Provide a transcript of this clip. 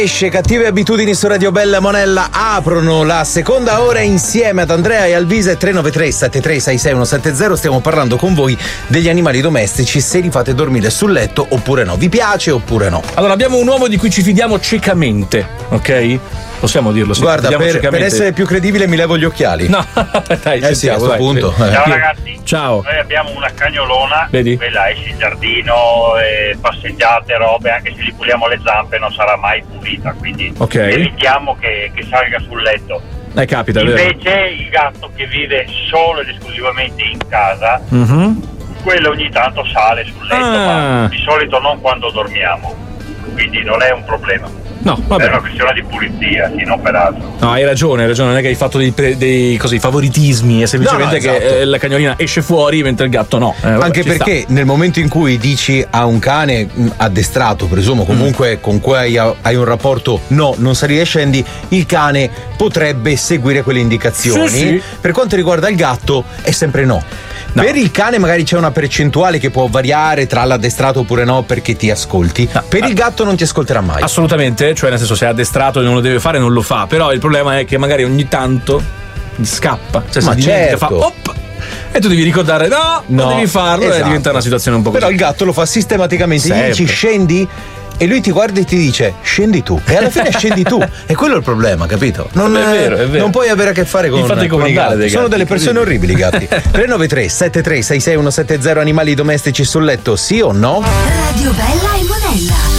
Esce Cattive abitudini su Radio Bella Monella aprono la seconda ora insieme ad Andrea e Alvise. 393 7366 170. Stiamo parlando con voi degli animali domestici, se li fate dormire sul letto oppure no. Vi piace oppure no? Allora, abbiamo un uomo di cui ci fidiamo ciecamente, ok? Possiamo dirlo, sì. Guarda, per essere più credibile mi levo gli occhiali. No, dai, sì, a questo punto. Ciao ragazzi. Ciao. Noi abbiamo una cagnolona. Vedi? Quella esce in giardino, passeggiate, robe, anche se gli puliamo le zampe non sarà mai pulita, quindi evitiamo che salga sul letto. Capita, Invece vero? il gatto che vive solo ed esclusivamente in casa, quello ogni tanto sale sul letto, ma di solito non quando dormiamo, quindi non è un problema. No, vabbè. È una questione di pulizia, sì, non per altro. No, hai ragione, non è che hai fatto dei favoritismi, è semplicemente esatto. che la cagnolina esce fuori mentre il gatto no. Anche perché nel momento in cui dici a un cane addestrato, presumo comunque con cui hai un rapporto non sali e scendi, il cane potrebbe seguire quelle indicazioni. Sì. Per quanto riguarda il gatto è sempre no. Per il cane magari c'è una percentuale che può variare tra l'addestrato oppure no, perché ti ascolti. Per il gatto non ti ascolterà mai. Assolutamente, cioè nel senso, se è addestrato e non lo deve fare non lo fa, però il problema è che magari ogni tanto gli scappa, cioè Ma si certo. fa e tu devi ricordare non devi farlo, esatto. E diventa una situazione un po' così. Però il gatto lo fa sistematicamente. Gli dici scendi e lui ti guarda e ti dice scendi tu, e alla fine scendi tu, e quello è il problema, capito? Non è vero. Non puoi avere a che fare con i gatti. Sono delle persone orribili, gatti. 393 7366 170. Animali domestici sul letto, sì o no? Radio Bella e Monella.